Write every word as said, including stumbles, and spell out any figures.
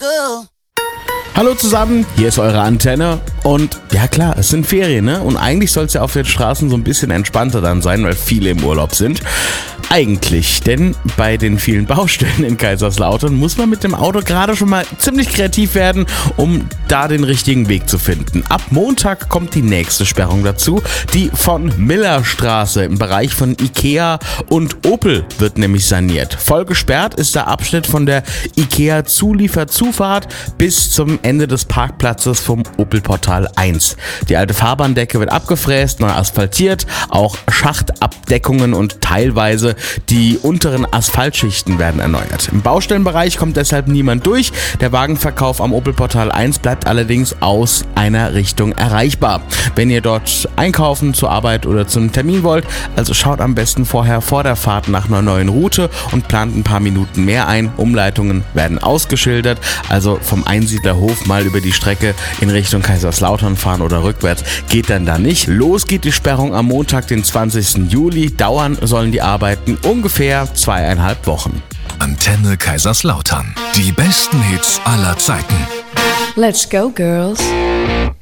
go. Hallo zusammen, hier ist eure Antenne und ja klar, es sind Ferien, ne? Und eigentlich soll es ja auf den Straßen so ein bisschen entspannter dann sein, weil viele im Urlaub sind. Eigentlich, denn bei den vielen Baustellen in Kaiserslautern muss man mit dem Auto gerade schon mal ziemlich kreativ werden, um da den richtigen Weg zu finden. Ab Montag kommt die nächste Sperrung dazu, die von Millerstraße im Bereich von Ikea und Opel wird nämlich saniert. Voll gesperrt ist der Abschnitt von der Ikea-Zulieferzufahrt bis zum Ende des Parkplatzes vom Opel-Portal eins. Die alte Fahrbahndecke wird abgefräst, neu asphaltiert, auch Schachtabdeckungen und teilweise die unteren Asphaltschichten werden erneuert. Im Baustellenbereich kommt deshalb niemand durch. Der Wagenverkauf am Opel-Portal eins bleibt allerdings aus einer Richtung erreichbar. Wenn ihr dort einkaufen, zur Arbeit oder zum Termin wollt, also schaut am besten vorher vor der Fahrt nach einer neuen Route und plant ein paar Minuten mehr ein. Umleitungen werden ausgeschildert, also vom Einsiedlerhof mal über die Strecke in Richtung Kaiserslautern fahren oder rückwärts geht dann da nicht. Los geht die Sperrung am Montag, den zwanzigsten Juli. Dauern sollen die Arbeiten ungefähr zweieinhalb Wochen. Antenne Kaiserslautern. Die besten Hits aller Zeiten. Let's go, girls.